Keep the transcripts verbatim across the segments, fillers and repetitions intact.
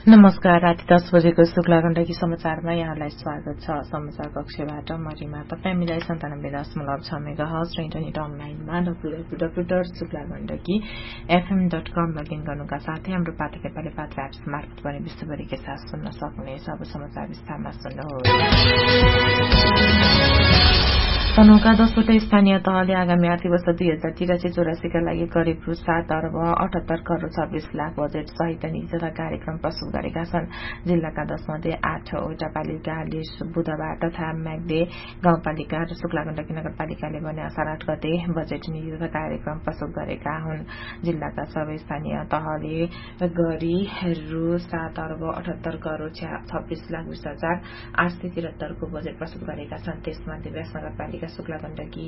नमस्कार। राति दस बजेको शुक्ला गण्डकी समाचारमा यहाँलाई स्वागत छ। समाचार कक्षबाट म रिमा। तपाईँ हामीलाई सन्तानब्बे दशमलव छ मेगा हर्ज र इन्टरनेट अनलाइनमा W W W dot Shukla Gandaki FM dot com login गर्नुका साथै हाम्रो पाठक नेपाली पात्र एप्स मार्फत पनि विश्वभरिकै साथ सुन्न सक्नुहुनेछ। अब समाचार विस्तारमा सुन्नुहोस्। तनहुका दसवटा स्थानीय तहले आगामी आर्थिक वर्ष दुई हजार तिरासी चौरासीका लागि करिब रु सात अर्ब अठहत्तर करोड़ छब्बीस लाख बजेट सहित नीति तथा कार्यक्रम प्रस्तुत गरेका छन्। जिल्लाका दसमध्ये आठवटा पालिकाले बुधबार तथा म्याग्दे गाउँपालिका र शुक्ला गण्डकी नगरपालिकाले भने असार आठ गते बजेट नीति तथा कार्यक्रम प्रस्तुत गरेका हुन्। जिल्लाका सबै स्थानीय तहले गरी रु सात अर्ब अठहत्तर करोड़ छब्बीस लाख बीस हजार आठ सय तिहत्तरको बजेट प्रस्तुत गरेका छन्। त्यसमध्ये व्यास नगरपालिका शुक्ला गण्डकी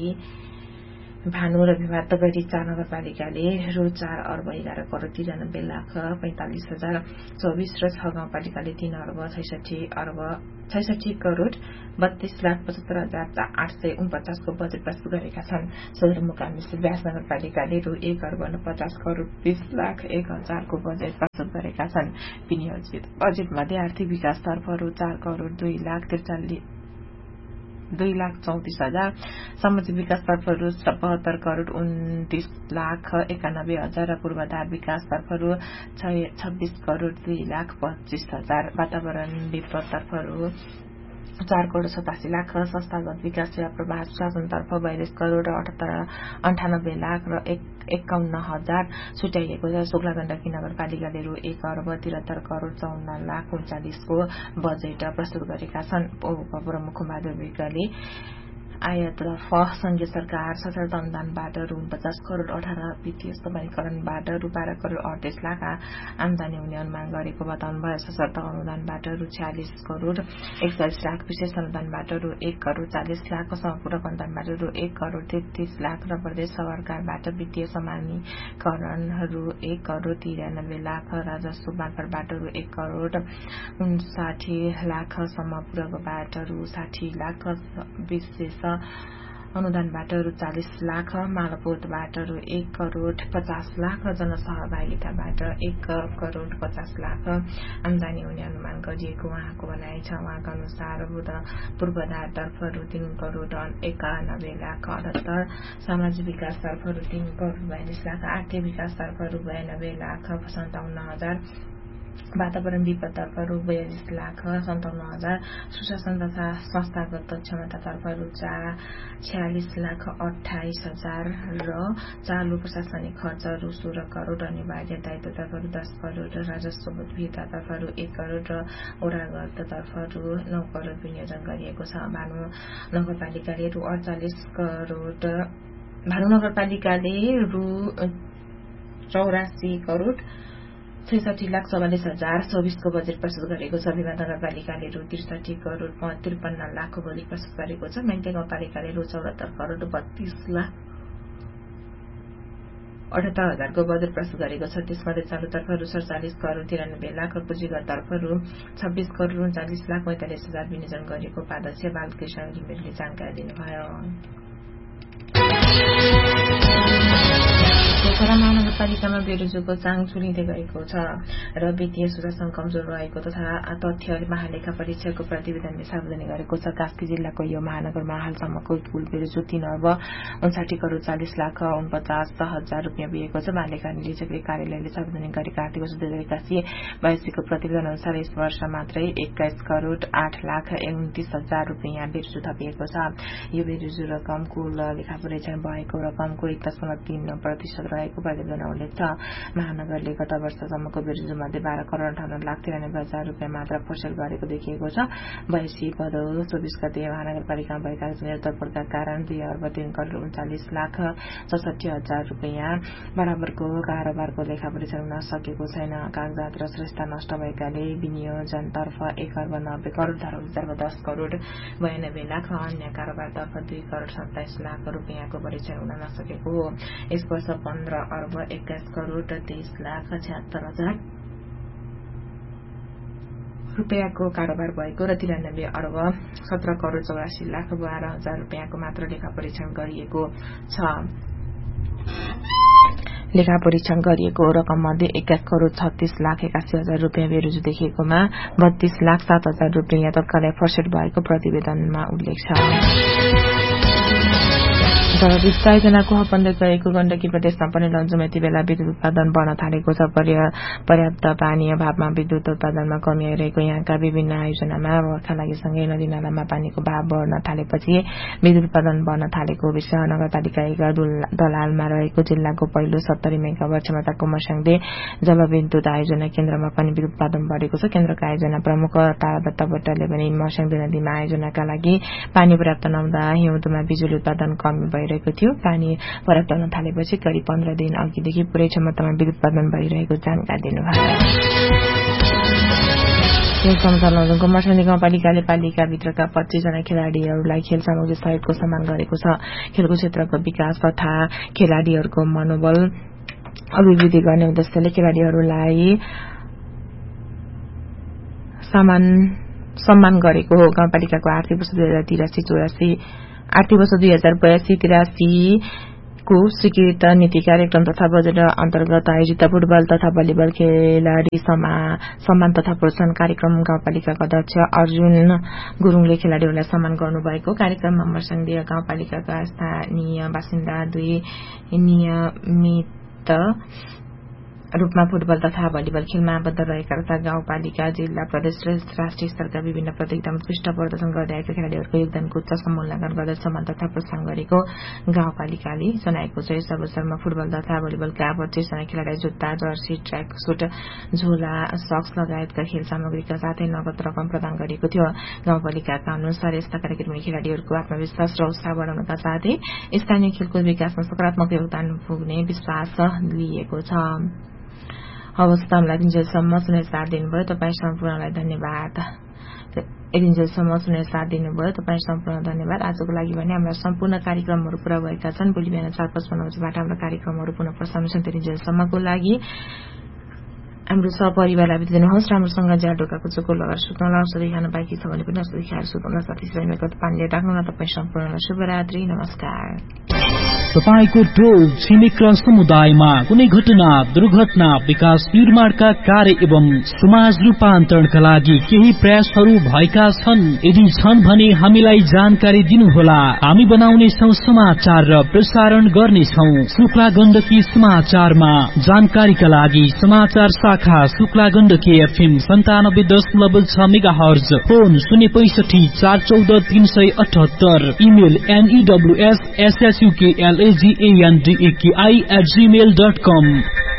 भानु र विवाद गरी चार नगरपालिकाले रु चार अर्ब एघार करोड़ तिरानब्बे लाख पैंतालिस हजार चौबिस र छ गाउँपालिकाले तीन अर्ब छैसठी अर्ब छैसठी करोड़ बत्तीस लाख पचहत्तर हजार आठ सय उनपचासको बजेट प्रस्तुत गरेका छन्। सदरमुकाम व्यास नगरपालिकाले रु एक अर्ब पचास करोड़ बीस लाख एक हजारको बजेट प्रस्तुत गरेका छन्। विनियोजित बजेटमध्ये आर्थिक विकासतर्फ रु चार करोड़ दुई लाख त्रिचालिस दुई लाख चौतिस हजार, सामाजिक विकासतर्फ रु बहत्तर करोड़ उन्तीस लाख एकानब्बे हजार र पूर्वाधार विकासतर्फ रु छब्बीस करोड़ दुई लाख पच्चीस हजार, वातावरण विपदतर्फ रु चार करोड़ सतासी लाख, संस्थागत विकास सेवा प्रवाह शासनतर्फ बयालिस करोड़ अठहत्तर अन्ठानब्बे लाख र एक एकाउन्न हजार छुट्याइएको छ। शुक्ला गण्डकी नगरपालिकाले रु एक अर्ब तिहत्तर करोड़ चौन्न लाख उन्चालिसको बजेट प्रस्तुत गरेका छन्। उपप्रमुख बहादुर विकले आयतर्फ संघीय सरकार सशर्त अनुदानबाट रु उनपचास करोड़ अठार वित्तीय स्तम्भीकरणबाट रु बाह्र करोड़ अडतीस लाख आमदानी हुने अनुमान गरेको बताउनु भयो। सशर्त अनुदानबाट रु छयालिस करोड़ एकचालिस लाख, विशेष अनुदानबाट रु एक करोड़ चालिस लाख, सम्पूरक अनुदानबाट रु एक करोड़ तेत्तीस लाख र प्रदेश सरकारबाट वित्तीय समानीकरण रु एक करोड़ तिरानब्बे लाख, राजस्व मार्फतबाट रु एक करोड़ उन्साठी लाख, सम्पूरकबाट रु साठी लाख, विशेष अनुदानबाट रु चालिस लाख, मालपोतबाट रु एक करोड़ पचास लाख, जनसहभागिताबाट एक करोड़ पचास लाख आमदानी हुने अनुमान गरिएको उहाँको भनाइ छ। उहाँका अनुसार पूर्वाधारतर्फ रु तीन करोड़ एकानब्बे लाख अठहत्तर, सामाजिक विकासतर्फ रु तीन करोड़ बयालिस लाख, आर्थिक विकासतर्फ रु बयानब्बे लाख सन्ताउन्न हजार, वातावरण विपदतर्फ रु बयालिस लाख सन्ताउन्न हजार, सुशासन तथा संस्थागत क्षमतातर्फ रु छयालिस लाख अठाइस हजार र चालू प्रशासनिक खर्च रु सोह्र करोड़, अनिवार्य दायित्वतर्फ रु दस करोड़, राजस्व विधातर्फ रु एक करोड़ र ओडागततर्फ रु नौ करोड़ विनियोजन गरिएको छ। भानु नगरपालिकाले रु अडचालिस करोड़ भानु नगरपालिकाले रु चौरासी करोड़ छैसठी लाख चौवालिस हजार चौबिसको बजेट प्रस्तुत गरेको छ। विवाद नगरपालिकाले रु त्रिसठी करोड़ त्रिपन्न लाखको बजेट प्रस्तुत गरेको छ। म्याग्दे गाउँपालिकाले रु चौहत्तर करोड़ बत्तीस लाख अठहत्तर हजारको बजेट प्रस्तुत गरेको छ। त्यसमध्ये चालुतर्फ रु सडचालिस करोड़ तिरानब्बे लाख र पुँजीगततर्फ रु छब्बीस करोड़ उन्चालिस लाख पैंतालिस हजार विनियोजन गरिएको उपाध्यक्ष बालकृष्ण घिमिरेले जानकारी दिनुभयो। पोखरा महानगरपालिकामा बेरोजगारको चाङ चुलिँदै गएको छ र वित्तीय सुशासन कमजोर रहेको तथा तथ्य महालेखा परीक्षकको प्रतिवेदनले सार्वजनिक गरेको छ। कास्की जिल्लाको यो महानगरमा हालसम्मको कुल बेरोजगार तीन अर्ब उन्साठी करोड़ चालिस लाख उनपचास हजार रुपियाँ पुगेको छ। महालेखा निरीक्षकले कार्यालयले सार्वजनिक गरेका आर्थिक वर्ष दुई हजार एकासी बाइसको प्रतिवेदन अनुसार यस वर्ष मात्रै एक्काइस करोड़ आठ लाख उन्तिस हजार रुपियाँ बेरोजगार थपिएको छ। यो बेरोजगार रकम कुल लेखा परीक्षण भएको रकमको एक दशमलव तीन नौ प्रतिशत रहेको प्रतिवेदन उल्लेख छ। महानगरले गत वर्षसम्मको बेरोजगार मध्ये बाह्र करोड़ अन्ठाउन्न लाख तिरानब्बे हजार रुपियाँ मात्र फसेल गरेको देखिएको छ। बयासी भदौ चौबिस गते महानगरपालिकामा भएका तोडफोडका कारण दुई अर्ब तीन करोड़ उन्चालिस लाख चौसठी हजार रुपियाँ बराबरको कारोबारको लेखा परीक्षण हुन सकेको छैन। कागजात र श्रेष्ठता नष्ट भएकाले विनियोजनतर्फ एक अर्ब नब्बे करोड़, धरोहरतर्फ दस करोड़ बयानब्बे लाख, अन्य कारोबारतर्फ दुई करोड़ सत्ताइस लाख रुपियाँको परीक्षण हुन नसकेको हो। यस वर्ष पन्ध्र अर्ब एक्काइस करोड़ तेइस लाख छ्यात्तर हजार रुपियाँको कारोबार भएको र तिरानब्बे अर्ब सत्र करोड़ चौरासी लाख बाह्र हजार रुपियाँको मात्र लेखा परीक्षण गरिएको छ। लेखा परीक्षण गरिएको रकम मध्ये एक्काइस करोड़ छत्तीस लाख एकासी हजार रुपियाँ बेरुजु देखिएकोमा बत्तीस लाख सात हजार रुपियाँ तत्कालै फर्सेट भएको प्रतिवेदनमा उल्लेख छ। जलविद्युत आयोजनाको हकबन्दै गएको गण्डकी प्रदेशमा पनि लन्जुमा यति बेला विद्युत उत्पादन बढ्न थालेको छ। पर्याप्त पानी अभावमा विद्युत उत्पादनमा कमी आइरहेको यहाँका विभिन्न आयोजनामा बर्खा लागेसँगै नदी नालामा पानीको भाव बढ्न थालेपछि विद्युत उत्पादन बढ्न थालेको विषय नगरपालिका एघार दलालमा रहेको जिल्लाको पहिलो सत्तरी मेगावाट क्षमताको मस्याङदे जलविद्युत आयोजना केन्द्रमा पनि विद्युत उत्पादन बढेको छ। केन्द्रका आयोजना प्रमुख तारादत्त भट्टले पनि मस्याङदे नदीमा आयोजनाका लागि पानी पर्याप्त नहुँदा हिउँदोमा बिजुली उत्पादन कमी भइरहेको थियो। पानी पर्याप्त हुन थालेपछि करिब पन्ध्र दिन अघिदेखि पूरै क्षमतामा विद्युत उत्पादन भइरहेको जानकारी दिनुभयो। यो समाचारको मस्याङदे गाउँपालिकाले पालिकाभित्रका पच्चीस जना खेलाड़ीहरूलाई खेल सामग्री सहितको सम्मान गरेको छ। खेलको क्षेत्रको विकास तथा खेलाड़ीहरूको मनोबल अभिवृद्धि गर्ने उद्देश्यले खेलाड़ीहरूलाई सम्मान गरेको हो। गाउँपालिकाको आर्थिक वर्ष दुई हजार तिरासी चौरासी आर्थिक वर्ष दुई हजार बयासी तिरासी को स्वीकृत नीति कार्यक्रम तथा बजेट अन्तर्गत आयोजित फुटबल तथा भलिबल खेलाड़ी सम्मान तथा प्रोत्साहन कार्यक्रम गाउँपालिकाका अध्यक्ष अर्जुन गुरूङले खेलाड़ीहरूलाई सम्मान गर्नुभएको। कार्यक्रममा मस्याङदे गाउँपालिकाका स्थानीय बासिन्दा दुई नियमित रूपमा फुटबल तथा भलिबल खेलमा आबद्ध रहेका तथा गाउँपालिका जिल्ला प्रदेश र राष्ट्रिय स्तरका विभिन्न प्रतियोगितामा उत्कृष्ट प्रदर्शन गर्दै आएका खेलाड़ीहरूको योगदानको उच्च सम्मूल्यांकन गर्दै सम्मान तथा प्रोत्साहन गरेको गाउँपालिकाले जनाएको छ। यस अवसरमा फुटबल तथा भलिबलका पच्चीस जना खेलाड़ी जुत्ता, जर्सी, ट्र्याक सुट, झोला, सक्स लगायतका खेल सामग्रीका साथै नगद रकम प्रदान गरिएको थियो। गाउँपालिकाका अनुसार यस्ता कार्यक्रमले खेलाड़ीहरूको आत्मविश्वास र उत्साह बढाउनका साथै स्थानीय खेलकुद विकासमा सकारात्मक योगदान पुग्ने विश्वास लिएको छ। हवस्, हामीलाई दिनजेलसम्म सुने साथ दिनुभयो तपाईँ सम्पूर्णलाई धन्यवाद। दिनजेलसम्म सुने साथ दिनुभयो तपाईँ सम्पूर्ण धन्यवाद। आजको लागि भने हाम्रा सम्पूर्ण कार्यक्रमहरू पूरा भएका छन्। भोलि बिहान चार पचपन्न बजेबाट हाम्रो कार्यक्रमहरू पुनः प्रसारण हुन्छन्। दिनजेलसम्मको लागि हाम्रो सपरिवारलाई बिदा दिनुहोस्। राम्रोसँग ज्याड ढोकाको चोको लगाएर सुत्नुहोला। औषधि खान बाँकी छ भने पनि औषधि खाएर सुत्नुहोला। साथी स्वयंको पानीले राख्नुहोला। तपाईँ सम्पूर्णलाई शुभरात्रि, नमस्कार। तपाईको टोल छिमेक र समुदायमा कुनै घटना, दुर्घटना, विकास निर्माणका कार्य एवं समाज रूपान्तरणका लागि केही प्रयासहरू भएका छन्? यदि छन् भने हामीलाई जानकारी दिनुहोला। हामी बनाउनेछौं समाचार र प्रसारण गर्नेछौं। शुक्ला गण्डकी समाचारमा जानकारीका लागि समाचार शाखा शुक्ला गण्डकी एफएम सन्तानब्बे दशमलव छ मेगा हर्ज, फोन शून्य पैंसठी चार चौध तीन सय अठहत्तर, email एनईडब्ल्यूएस एसएसयूकेएल एजीएनडीएकेआई at Gmail dot com.